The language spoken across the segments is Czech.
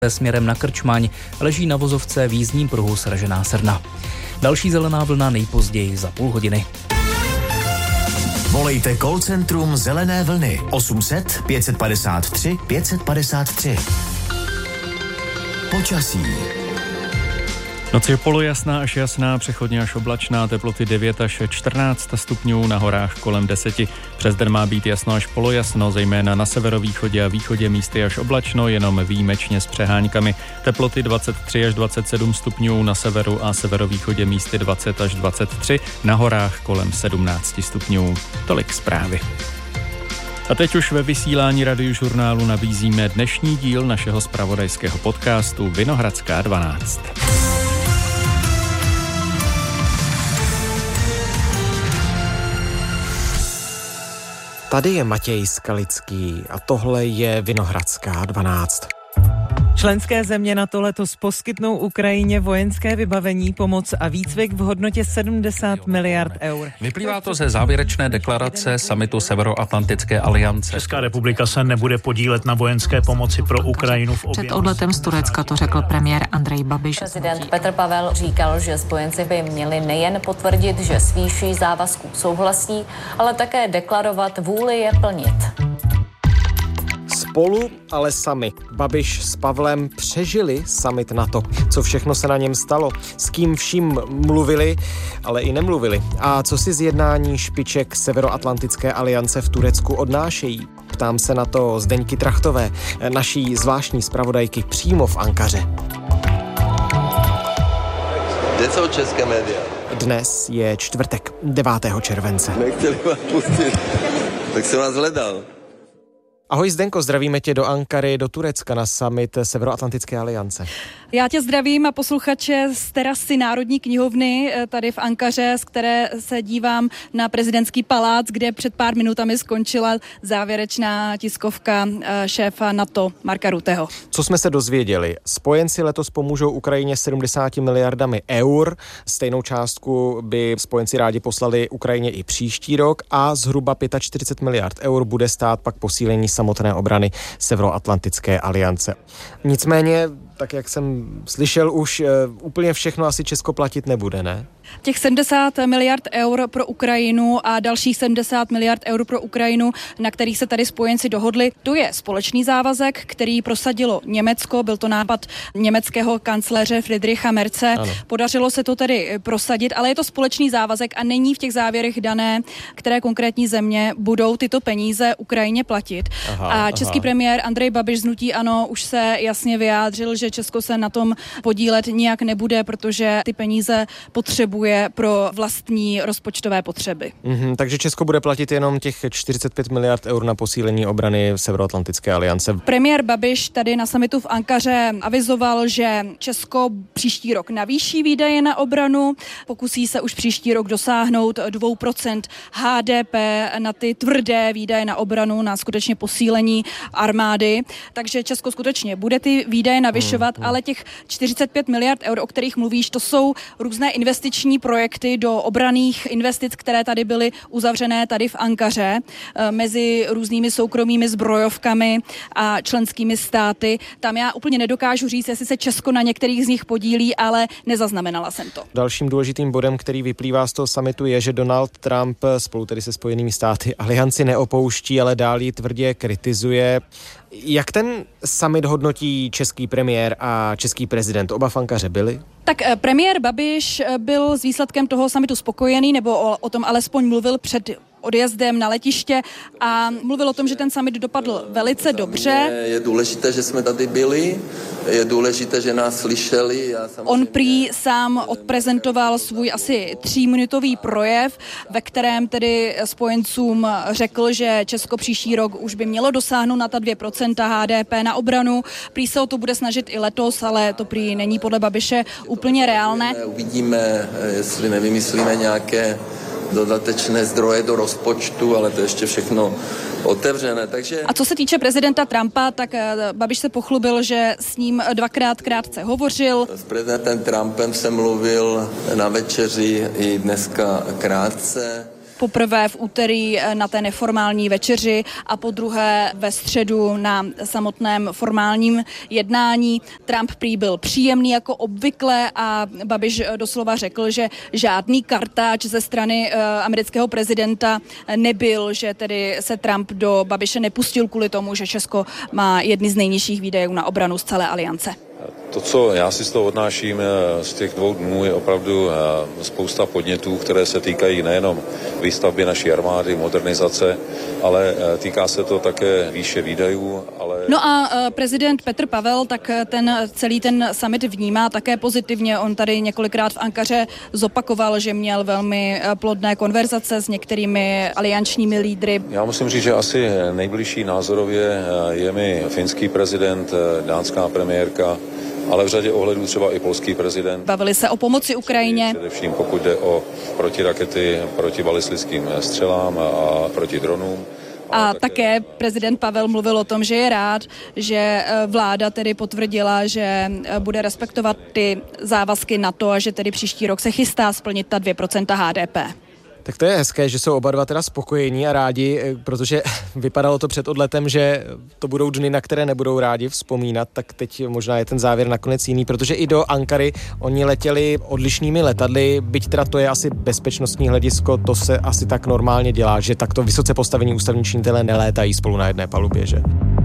směrem na Krčmaň, leží na vozovce v jízdním pruhu sražená srna. Další zelená vlna nejpozději za půl hodiny. Volejte call centrum Zelené vlny 800 553 553. Počasí. Noc je polojasná až jasná, přechodně až oblačná, teploty 9 až 14 stupňů, na horách kolem 10. Přes den má být jasno až polojasno, zejména na severovýchodě a východě místy až oblačno, jenom výjimečně s přeháňkami. Teploty 23 až 27 stupňů, na severu a severovýchodě místy 20 až 23, na horách kolem 17 stupňů. Tolik zprávy. A teď už ve vysílání Radiožurnálu nabízíme dnešní díl našeho zpravodajského podcastu Vinohradská 12. Tady je Matěj Skalický a tohle je Vinohradská 12. Členské země NATO letos poskytnou Ukrajině vojenské vybavení, pomoc a výcvik v hodnotě 70 miliard eur. Vyplývá to ze závěrečné deklarace summitu Severoatlantické aliance. Česká republika se nebude podílet na vojenské pomoci pro Ukrajinu v objemu. Před odletem z Turecka to řekl premiér Andrej Babiš. Prezident Petr Pavel říkal, že spojenci by měli nejen potvrdit, že s výší závazků souhlasí, ale také deklarovat vůli je plnit. Spolu, ale sami. Babiš s Pavlem přežili summit NATO. Co všechno se na něm stalo? S kým vším mluvili, ale i nemluvili? A co si z jednání špiček Severoatlantické aliance v Turecku odnášejí? Ptám se na to Zdeňky Trachtové, naší zvláštní zpravodajky přímo v Ankaře. Kde jsou české média? Dnes je čtvrtek, 9. července. Nechtěli vás pustit, tak jsem vás hledal. Ahoj Zdenko, zdravíme tě do Ankary, do Turecka na summit Severoatlantické aliance. Já tě zdravím a posluchače z terasy Národní knihovny tady v Ankaře, z které se dívám na prezidentský palác, kde před pár minutami skončila závěrečná tiskovka šéfa NATO Marka Rutteho. Co jsme se dozvěděli? Spojenci letos pomůžou Ukrajině 70 miliardami eur. Stejnou částku by spojenci rádi poslali Ukrajině i příští rok a zhruba 45 miliard eur bude stát pak posílení samotné obrany Severoatlantické aliance. Nicméně, tak jak jsem slyšel už, úplně všechno asi Česko platit nebude, ne? Těch 70 miliard eur pro Ukrajinu a dalších 70 miliard eur pro Ukrajinu, na kterých se tady spojenci dohodli, to je společný závazek, který prosadilo Německo, byl to nápad německého kancléře Friedricha Merze. Ano. Podařilo se to tedy prosadit, ale je to společný závazek a není v těch závěrech dané, které konkrétní země budou tyto peníze Ukrajině platit. A český premiér Andrej Babiš z hnutí ANO už se jasně vyjádřil, že Česko se na tom podílet nijak nebude, protože ty peníze potřebuje pro vlastní rozpočtové potřeby. Takže Česko bude platit jenom těch 45 miliard eur na posílení obrany Severoatlantické aliance. Premiér Babiš tady na summitu v Ankaře avizoval, že Česko příští rok navýší výdaje na obranu, pokusí se už příští rok dosáhnout 2% HDP na ty tvrdé výdaje na obranu, na skutečně posílení armády. Takže Česko skutečně bude ty výdaje navyšovat, ale těch 45 miliard eur, o kterých mluvíš, to jsou různé investiční projekty do obranných investic, které tady byly uzavřené tady v Ankaře mezi různými soukromými zbrojovkami a členskými státy. Tam já úplně nedokážu říct, jestli se Česko na některých z nich podílí, ale nezaznamenala jsem to. Dalším důležitým bodem, který vyplývá z toho summitu, je, že Donald Trump spolu tedy se Spojenými státy alianci neopouští, ale dál ji tvrdě kritizuje. Jak ten summit hodnotí český premiér a český prezident? Oba v Ankaře byli? Tak premiér Babiš byl s výsledkem toho summitu spokojený, nebo o tom alespoň mluvil před odjezdem na letiště a mluvil o tom, že ten summit dopadl velice dobře. Je důležité, že jsme tady byli, je důležité, že nás slyšeli. On prý sám odprezentoval svůj asi 3minutový projev, ve kterém tedy spojencům řekl, že Česko příští rok už by mělo dosáhnout na ta 2% HDP na obranu. Prý se o to bude snažit i letos, ale to prý není podle Babiše úplně reálné. Uvidíme, jestli nevymyslíme nějaké dodatečné zdroje do rozpočtu, ale to ještě všechno otevřené. Takže... A co se týče prezidenta Trumpa, tak Babiš se pochlubil, že s ním dvakrát krátce hovořil. S prezidentem Trumpem jsem mluvil na večeři i dneska krátce. poprvé v úterý na té neformální večeři a podruhé ve středu na samotném formálním jednání. Trump prý byl příjemný jako obvykle a Babiš doslova řekl, že žádný kartáč ze strany amerického prezidenta nebyl, že tedy se Trump do Babiše nepustil kvůli tomu, že Česko má jedny z nejnižších výdajů na obranu z celé aliance. To, co já si z toho odnáším z těch 2 dnů, je opravdu spousta podnětů, které se týkají nejenom výstavby naší armády, modernizace, ale týká se to také výše výdajů. No a prezident Petr Pavel tak celý ten summit vnímá také pozitivně. On tady několikrát v Ankaře zopakoval, že měl velmi plodné konverzace s některými aliančními lídry. Já musím říct, že asi nejbližší názorově je mi finský prezident, dánská premiérka, ale v řadě ohledů třeba i polský prezident. Bavili se o pomoci Ukrajině. Především pokud jde o protirakety, proti balistickým střelám a proti dronům. A také prezident Pavel mluvil o tom, že je rád, že vláda tedy potvrdila, že bude respektovat ty závazky NATO a že tedy příští rok se chystá splnit ta 2% HDP. Tak to je hezké, že jsou oba dva teda spokojení a rádi, protože vypadalo to před odletem, že to budou dny, na které nebudou rádi vzpomínat, tak teď možná je ten závěr nakonec jiný, protože i do Ankary oni letěli odlišnými letadly, byť teda to je asi bezpečnostní hledisko, to se asi tak normálně dělá, že takto vysoce postavení ústavní činitelé nelétají spolu na jedné palubě, že?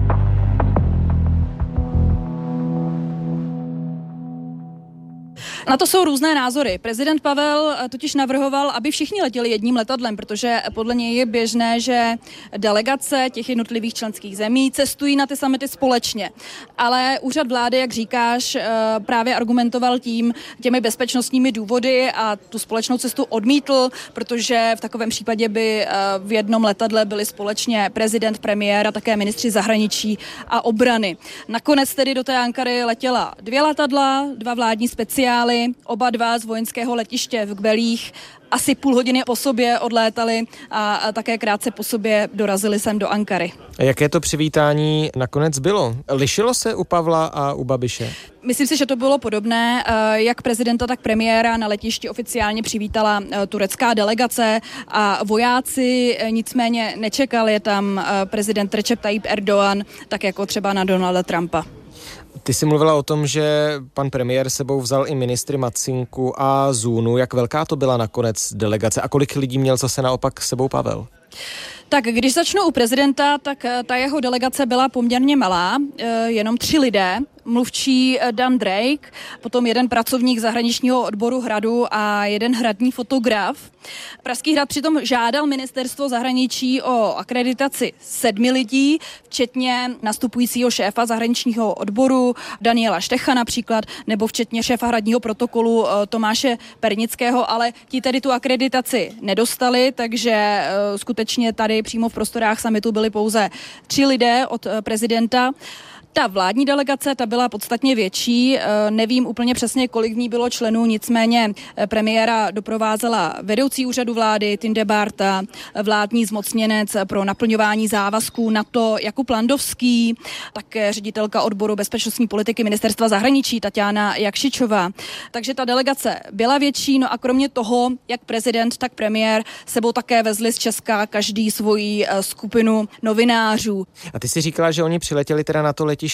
Na to jsou různé názory. Prezident Pavel totiž navrhoval, aby všichni letěli jedním letadlem, protože podle něj je běžné, že delegace těch jednotlivých členských zemí cestují na ty summity společně. Ale úřad vlády, jak říkáš, právě argumentoval těmi bezpečnostními důvody a tu společnou cestu odmítl, protože v takovém případě by v jednom letadle byli společně prezident, premiér a také ministři zahraničí a obrany. Nakonec tedy do té Ankary letěla 2 letadla, 2 vládní speciály, oba 2 z vojenského letiště v Kbelích. Asi půl hodiny po sobě odlétali a také krátce po sobě dorazili sem do Ankary. A jaké to přivítání nakonec bylo? Lišilo se u Pavla a u Babiše? Myslím si, že to bylo podobné. Jak prezidenta, tak premiéra na letišti oficiálně přivítala turecká delegace a vojáci nicméně nečekali tam prezident Recep Tayyip Erdogan, tak jako třeba na Donalda Trumpa. Ty jsi mluvila o tom, že pan premiér sebou vzal i ministry Macinku a Zůnu. Jak velká to byla nakonec delegace a kolik lidí měl zase naopak sebou Pavel? Tak když začnu u prezidenta, tak ta jeho delegace byla poměrně malá, jenom 3 lidé. Mluvčí Dan Drake, potom 1 pracovník zahraničního odboru Hradu a 1 hradní fotograf. Pražský hrad přitom žádal ministerstvo zahraničí o akreditaci 7 lidí, včetně nastupujícího šéfa zahraničního odboru Daniela Štecha například, nebo včetně šéfa hradního protokolu Tomáše Pernického, ale ti tedy tu akreditaci nedostali, takže skutečně tady přímo v prostorách summitu byli pouze 3 lidé od prezidenta. Ta vládní delegace, ta byla podstatně větší, nevím úplně přesně, kolik v ní bylo členů, nicméně premiéra doprovázela vedoucí úřadu vlády Tinde Bárta, vládní zmocněnec pro naplňování závazků NATO Jakub Landovský, také ředitelka odboru bezpečnostní politiky ministerstva zahraničí Taťána Jakšičová. Takže ta delegace byla větší, no a kromě toho, jak prezident, tak premiér sebou také vezli z Česka každý svoji skupinu novinářů. A ty si říkala, že oni přiletěli teda na to letiště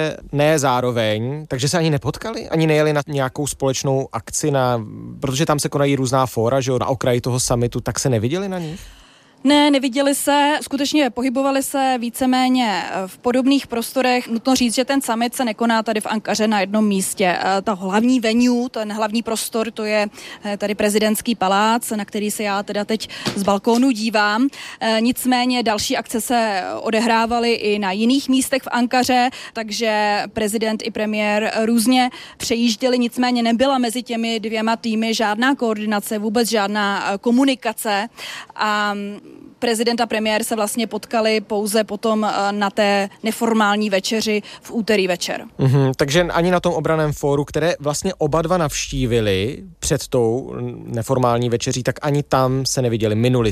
ne zároveň, takže se ani nepotkali? Ani nejeli na nějakou společnou akci, protože tam se konají různá fóra, že jo, na okraji toho summitu, tak se neviděli na nich? Ne, neviděli se, skutečně pohybovali se víceméně v podobných prostorech. Nutno říct, že ten summit se nekoná tady v Ankaře na jednom místě. Ta hlavní venue, ten hlavní prostor, to je tady prezidentský palác, na který se já teda teď z balkónu dívám. Nicméně další akce se odehrávaly i na jiných místech v Ankaře, takže prezident i premiér různě přejížděli, nicméně nebyla mezi těmi 2 týmy žádná koordinace, vůbec žádná komunikace a prezident a premiér se vlastně potkali pouze potom na té neformální večeři v úterý večer. Takže ani na tom obranném fóru, které vlastně oba 2 navštívili před tou neformální večeří, tak ani tam se neviděli, minuli se.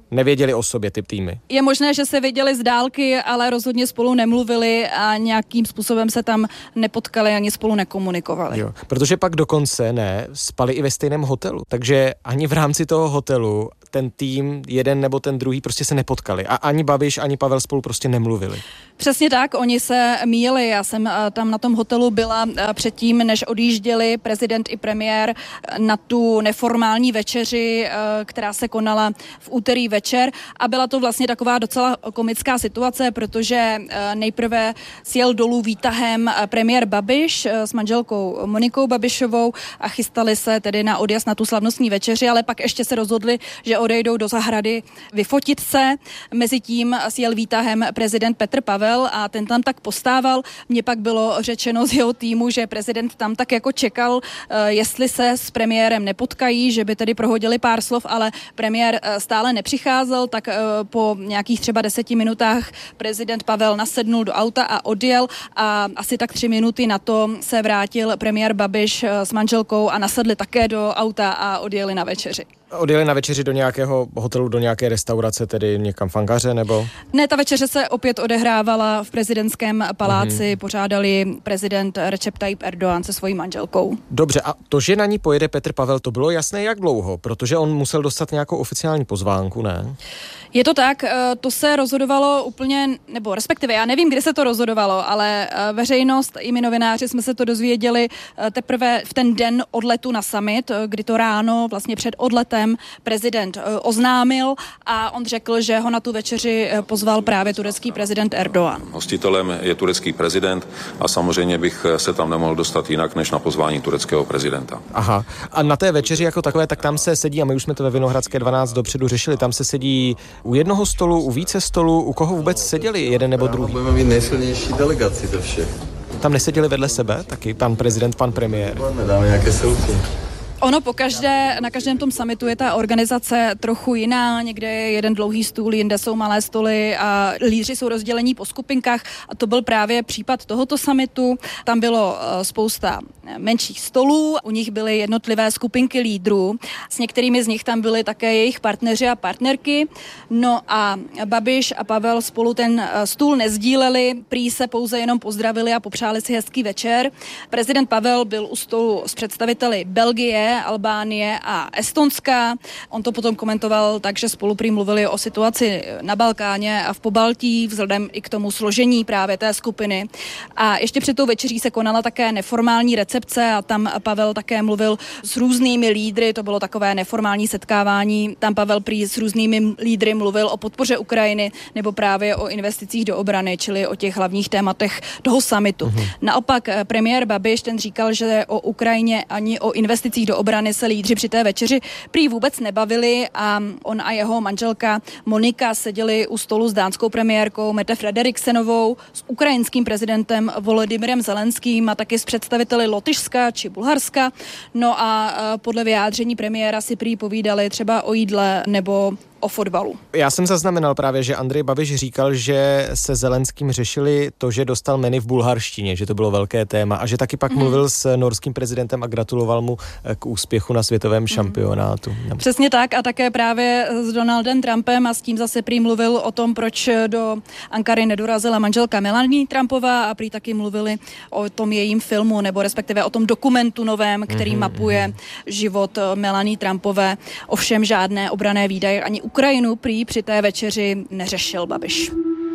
Nevěděli o sobě ty týmy. Je možné, že se viděli z dálky, ale rozhodně spolu nemluvili a nějakým způsobem se tam nepotkali ani spolu nekomunikovali. Jo, protože pak dokonce spali i ve stejném hotelu. Takže ani v rámci toho hotelu ten tým, jeden nebo ten druhý, prostě se nepotkali. A ani Babiš, ani Pavel spolu prostě nemluvili. Přesně tak, oni se míjeli. Já jsem tam na tom hotelu byla předtím, než odjížděli prezident i premiér na tu neformální večeři, která se konala v úterý večer. A byla to vlastně taková docela komická situace, protože nejprve sjel dolů výtahem premiér Babiš s manželkou Monikou Babišovou a chystali se tedy na odjezd na tu slavnostní večeři, ale pak ještě se rozhodli, že odejdou do zahrady vyfotit se. Mezitím sjel výtahem prezident Petr Pavel a ten tam tak postával. Mně pak bylo řečeno z jeho týmu, že prezident tam tak jako čekal, jestli se s premiérem nepotkají, že by tedy prohodili pár slov, ale premiér stále nepřicházel, tak po nějakých třeba 10 minutách prezident Pavel nasednul do auta a odjel a asi tak 3 minuty na to se vrátil premiér Babiš s manželkou a nasedli také do auta a odjeli na večeři. Odjeli na večeři do nějakého hotelu, do nějaké restaurace, tedy někam v Ankaře, nebo? Ne, ta večeře se opět odehrávala v prezidentském paláci, pořádali prezident Recep Tayyip Erdoğan se svojí manželkou. Dobře, a to, že na ní pojede Petr Pavel, to bylo jasné jak dlouho? Protože on musel dostat nějakou oficiální pozvánku, ne? Je to tak, to se rozhodovalo úplně, nebo respektive já nevím, kde se to rozhodovalo, ale veřejnost i my novináři jsme se to dozvěděli teprve v ten den odletu na summit, kdy to ráno vlastně před odletem prezident oznámil a on řekl, že ho na tu večeři pozval právě turecký prezident Erdoğan. Hostitelem je turecký prezident a samozřejmě bych se tam nemohl dostat jinak, než na pozvání tureckého prezidenta. Aha. A na té večeři jako takové, tak tam se sedí, a my už jsme to ve Vinohradské 12 dopředu řešili, tam se sedí u jednoho stolu, u více stolů, u koho vůbec seděli, jeden nebo druhý? Budeme mít nejsilnější delegaci ze všech. Tam neseděli vedle sebe taky pan prezident, pan premiér? Dáme nějaké selfie. Ono na každém tom summitu je ta organizace trochu jiná, někde je jeden dlouhý stůl, jinde jsou malé stoly a lídři jsou rozdělení po skupinkách a to byl právě případ tohoto summitu. Tam bylo spousta menších stolů, u nich byly jednotlivé skupinky lídrů, s některými z nich tam byli také jejich partneři a partnerky, no a Babiš a Pavel spolu ten stůl nezdíleli, prý se pouze jenom pozdravili a popřáli si hezký večer. Prezident Pavel byl u stolu s představiteli Belgie, Albánie a Estonska. On to potom komentoval tak, že spolu prý mluvili o situaci na Balkáně a v Pobaltí, vzhledem i k tomu složení právě té skupiny. A ještě před tou večeří se konala také neformální recepce a tam Pavel také mluvil s různými lídry, to bylo takové neformální setkávání. Tam Pavel prý s různými lídry mluvil o podpoře Ukrajiny nebo právě o investicích do obrany, čili o těch hlavních tématech toho summitu. Naopak premiér Babiš ten říkal, že o Ukrajině ani o investicích do obrany se lídři při té večeři prý vůbec nebavili a on a jeho manželka Monika seděli u stolu s dánskou premiérkou Mette Frederiksenovou, s ukrajinským prezidentem Volodymyrem Zelenským a taky s představiteli Lotyšska či Bulharska. No a podle vyjádření premiéra si prý povídali třeba o jídle nebo o fotbalu. Já jsem zaznamenal právě, že Andrej Babiš říkal, že se Zelenským řešili to, že dostal menu v bulharštině, že to bylo velké téma a že taky pak mluvil s norským prezidentem a gratuloval mu k úspěchu na světovém šampionátu. Přesně tak a také právě s Donaldem Trumpem a s tím zase prý mluvil o tom, proč do Ankary nedorazila manželka Melanie Trumpová a prý taky mluvili o tom jejím filmu nebo respektive o tom dokumentu novém, který mapuje život Melanie Trumpové. Ovšem žádné obranné výdaje ani Ukrajinu prý při té večeři neřešil Babiš.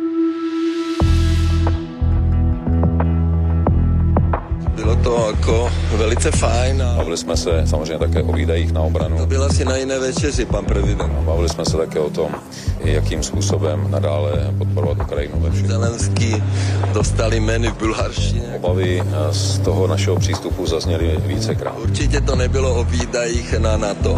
Bylo to jako velice fajn. Bavili jsme se samozřejmě také o výdajích na obranu. To byla asi na jiné večeři, pan prezident. Bavili jsme se také o tom, jakým způsobem nadále podporovat Ukrajinu ve všech. Zelenský dostali menu v bulharštině. Obavy z toho našeho přístupu zazněly vícekrát. Určitě to nebylo o výdajích na NATO.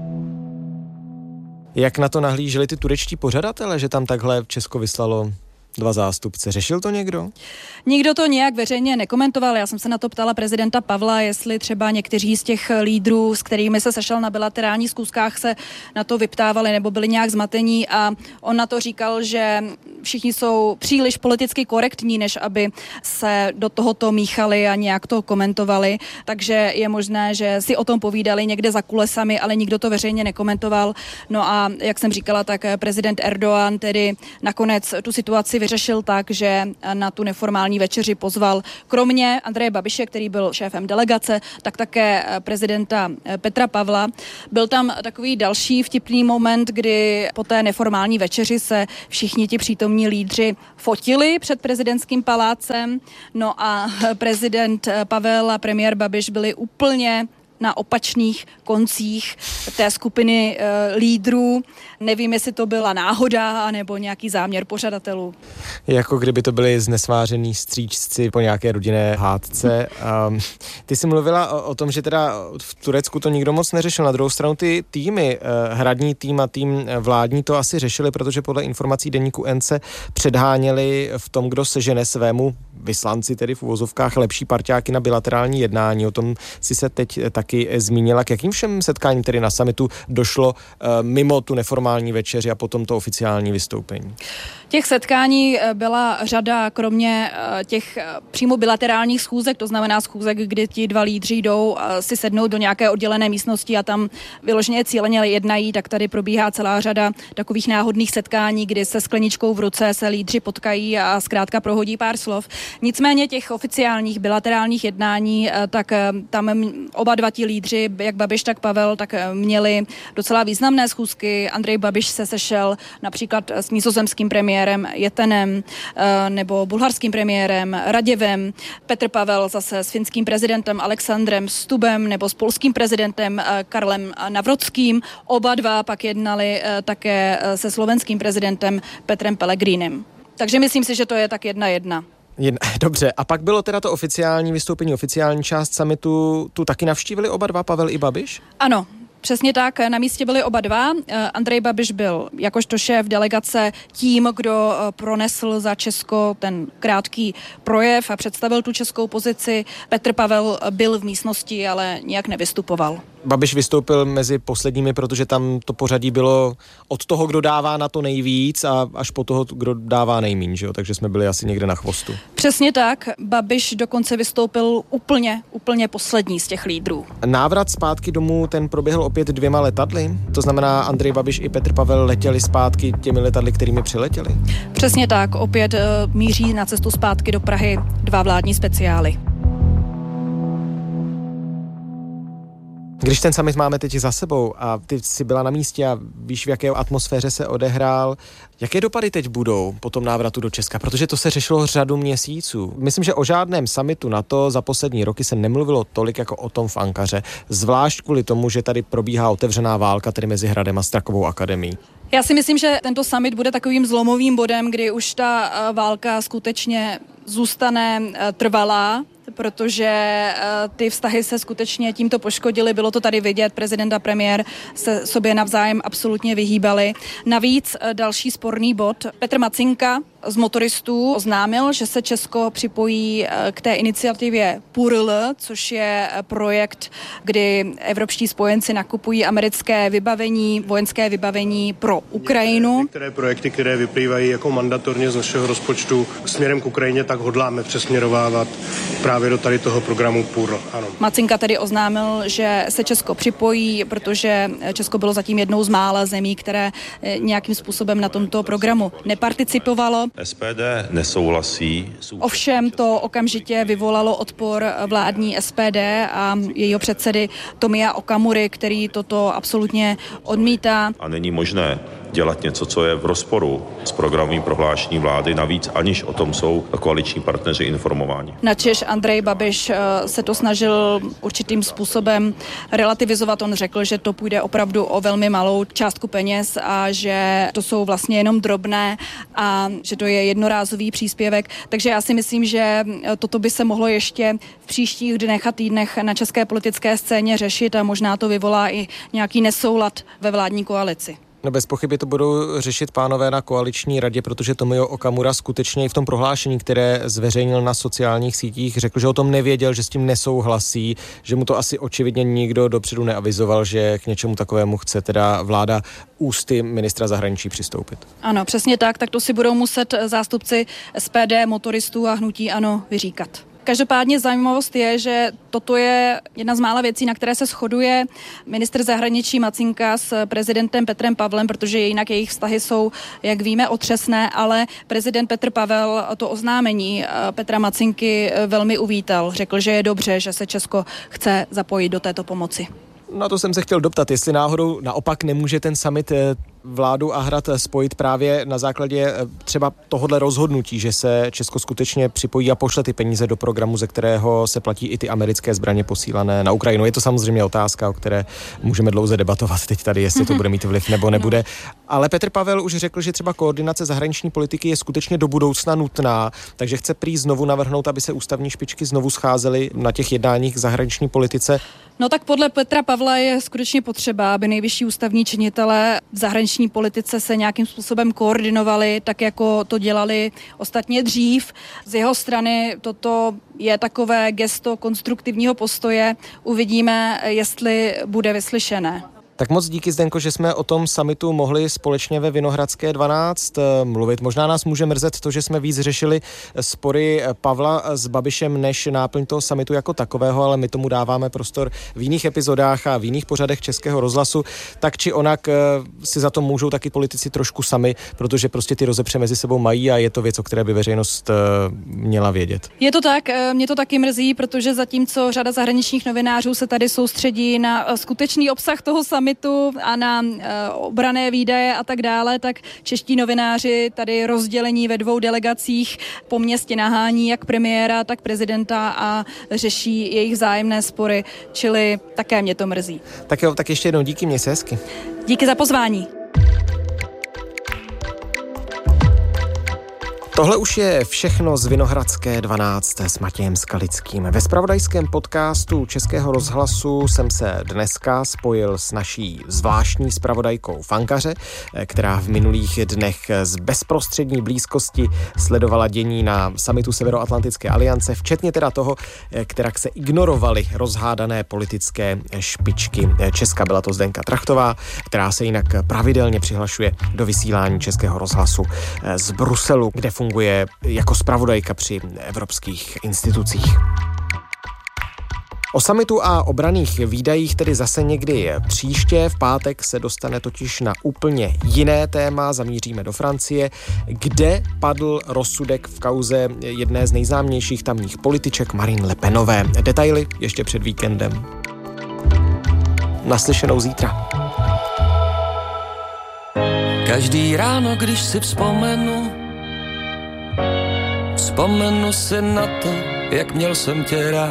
Jak na to nahlíželi ty turečtí pořadatelé, že tam takhle Česko vyslalo 2 zástupce. Řešil to někdo? Nikdo to nějak veřejně nekomentoval. Já jsem se na to ptala prezidenta Pavla, jestli třeba někteří z těch lídrů, s kterými se sešel na bilaterálních schůzkách, se na to vyptávali nebo byli nějak zmatení, a on na to říkal, že všichni jsou příliš politicky korektní, než aby se do tohoto míchali a nějak to komentovali. Takže je možné, že si o tom povídali někde za kulesami, ale nikdo to veřejně nekomentoval. No a jak jsem říkala, tak prezident Erdogan tedy nakonec tu situaci vyřešil tak, že na tu neformální večeři pozval kromě Andreje Babiše, který byl šéfem delegace, tak také prezidenta Petra Pavla. Byl tam takový další vtipný moment, kdy po té neformální večeři se všichni ti přítomní lídři fotili před prezidentským palácem. No a prezident Pavel a premiér Babiš byli úplně na opačných koncích té skupiny lídrů. Nevím, jestli to byla náhoda nebo nějaký záměr pořadatelů. Jako kdyby to byli znesvářený stříčci po nějaké rodinné hádce. Ty jsi mluvila o tom, že teda v Turecku to nikdo moc neřešil. Na druhou stranu ty týmy, hradní tým a tým vládní to asi řešili, protože podle informací deníku N se předháněli v tom, kdo sežene svému vyslanci, tedy v uvozovkách, lepší parťáky na bilaterální jednání. O tom si se teď taky zmínila. K jakým všem setkáním tedy na summitu došlo mimo tu neformální večeři a potom to oficiální vystoupení? Těch setkání byla řada, kromě těch přímo bilaterálních schůzek, to znamená schůzek, kdy ti 2 lídři jdou si sednout do nějaké oddělené místnosti a tam vyloženě cíleně jednají, tak tady probíhá celá řada takových náhodných setkání, kdy se skleničkou v ruce se lídři potkají a zkrátka prohodí pár slov. Nicméně těch oficiálních bilaterálních jednání, tak tam oba 2 ti lídři, jak Babiš, tak Pavel, tak měli docela významné schůzky. Andrej Babiš se sešel například s nizozemským premiérem Jetenem nebo bulharským premiérem Raděvem. Petr Pavel zase s finským prezidentem Alexandrem Stubem nebo s polským prezidentem Karlem Navrockým. Oba 2 pak jednali také se slovenským prezidentem Petrem Pellegrinem. Takže myslím si, že to je tak 1:1. Dobře, a pak bylo teda to oficiální vystoupení, oficiální část summitu, tu taky navštívili oba 2, Pavel i Babiš? Ano. Přesně tak, na místě byli oba 2. Andrej Babiš byl jakožto šéf delegace tím, kdo pronesl za Česko ten krátký projev a představil tu českou pozici. Petr Pavel byl v místnosti, ale nějak nevystupoval. Babiš vystoupil mezi posledními, protože tam to pořadí bylo od toho, kdo dává na to nejvíc a až po toho, kdo dává nejmíň, že jo? Takže jsme byli asi někde na chvostu. Přesně tak. Babiš dokonce vystoupil úplně poslední z těch lídrů. Návrat zpátky domů, ten proběhl opět 2 letadly? To znamená, Andrej Babiš i Petr Pavel letěli zpátky těmi letadly, kterými přiletěli? Přesně tak. Opět míří na cestu zpátky do Prahy 2 vládní speciály. Když ten summit máme teď za sebou a ty jsi byla na místě a víš, v jaké atmosféře se odehrál, jaké dopady teď budou po tom návratu do Česka? Protože to se řešilo řadu měsíců. Myslím, že o žádném summitu NATO za poslední roky se nemluvilo tolik jako o tom v Ankaře, zvlášť kvůli tomu, že tady probíhá otevřená válka tedy mezi Hradem a Strakovou akademií. Já si myslím, že tento summit bude takovým zlomovým bodem, kdy už ta válka skutečně zůstane trvalá, protože ty vztahy se skutečně tímto poškodily. Bylo to tady vidět, prezident a premiér se sobě navzájem absolutně vyhýbali. Navíc další sporný bod. Petr Macinka z motoristů oznámil, že se Česko připojí k té iniciativě PURL, což je projekt, kdy evropští spojenci nakupují americké vybavení, vojenské vybavení pro Ukrajinu. Některé projekty, které vyplývají jako mandatorně z našeho rozpočtu směrem k Ukrajině, tak hodláme přesměrovávat právě do tady toho programu PURL. Ano. Macinka tedy oznámil, že se Česko připojí, protože Česko bylo zatím jednou z mála zemí, které nějakým způsobem na tomto programu neparticipovalo. SPD nesouhlasí. Ovšem to okamžitě vyvolalo odpor vládní SPD a jejího předsedy Tomia Okamury, který toto absolutně odmítá. A není možné dělat něco, co je v rozporu s programovým prohlášením vlády, navíc aniž o tom jsou koaliční partneři informováni. Načež Andrej Babiš se to snažil určitým způsobem relativizovat. On řekl, že to půjde opravdu o velmi malou částku peněz a že to jsou vlastně jenom drobné a že to je jednorázový příspěvek. Takže já si myslím, že toto by se mohlo ještě v příštích dnech a týdnech na české politické scéně řešit a možná to vyvolá i nějaký nesoulad ve vládní koalici. No bez pochyby to budou řešit pánové na koaliční radě, protože Tomio Okamura skutečně i v tom prohlášení, které zveřejnil na sociálních sítích, řekl, že o tom nevěděl, že s tím nesouhlasí, že mu to asi očividně nikdo dopředu neavizoval, že k něčemu takovému chce teda vláda ústy ministra zahraničí přistoupit. Ano, přesně tak to si budou muset zástupci SPD, motoristů a hnutí ANO vyříkat. Každopádně zajímavost je, že toto je jedna z mála věcí, na které se shoduje ministr zahraničí Macinka s prezidentem Petrem Pavlem, protože jinak jejich vztahy jsou, jak víme, otřesné, ale prezident Petr Pavel to oznámení Petra Macinky velmi uvítal. Řekl, že je dobře, že se Česko chce zapojit do této pomoci. Na to jsem se chtěl doptat, jestli náhodou naopak nemůže ten summit vládu a hrad spojit právě na základě třeba tohodle rozhodnutí, že se Česko skutečně připojí a pošle ty peníze do programu, ze kterého se platí i ty americké zbraně posílané na Ukrajinu. Je to samozřejmě otázka, o které můžeme dlouze debatovat teď tady, jestli to bude mít vliv nebo nebude. Ale Petr Pavel už řekl, že třeba koordinace zahraniční politiky je skutečně do budoucna nutná, takže chce prý znovu navrhnout, aby se ústavní špičky znovu scházely na těch jednáních k zahraniční politice. No tak podle Petra Pavla je skutečně potřeba, aby nejvyšší ústavní činitelé v zahraniční politice se nějakým způsobem koordinovali, tak jako to dělali ostatně dřív. Z jeho strany toto je takové gesto konstruktivního postoje. Uvidíme, jestli bude vyslyšené. Tak moc díky, Zdenko, že jsme o tom summitu mohli společně ve Vinohradské 12 mluvit. Možná nás může mrzet to, že jsme víc řešili spory Pavla s Babišem než náplň toho summitu jako takového, ale my tomu dáváme prostor v jiných epizodách a v jiných pořadech Českého rozhlasu. Tak či onak si za to můžou taky politici trošku sami, protože prostě ty rozepře mezi sebou mají a je to věc, o které by veřejnost měla vědět. Je to tak, mě to taky mrzí, protože zatímco řada zahraničních novinářů se tady soustředí na skutečný obsah toho summitu a na obranné výdaje a tak dále, tak čeští novináři tady rozdělení ve 2 delegacích po městě nahání jak premiéra, tak prezidenta a řeší jejich vzájemné spory, čili také mě to mrzí. Tak jo, tak ještě jednou díky, měj se hezky. Díky za pozvání. Tohle už je všechno z Vinohradské 12 s Matějem Skalickým. Ve zpravodajském podcastu Českého rozhlasu jsem se dneska spojil s naší zvláštní zpravodajkou Fankaře, která v minulých dnech z bezprostřední blízkosti sledovala dění na summitu Severoatlantické aliance, včetně teda toho, kterak se ignorovaly rozhádané politické špičky Česka. Byla to Zdenka Trachtová, která se jinak pravidelně přihlašuje do vysílání Českého rozhlasu z Bruselu, kde funguje jako zpravodajka při evropských institucích. O summitu a obranných výdajích tedy zase někdy příště. V pátek se dostane totiž na úplně jiné téma. Zamíříme do Francie, kde padl rozsudek v kauze jedné z nejznámějších tamních političek Marine Le Penové. Detaily ještě před víkendem. Naslyšenou zítra. Každý ráno, když si vzpomenu si na to, jak měl jsem tě rád.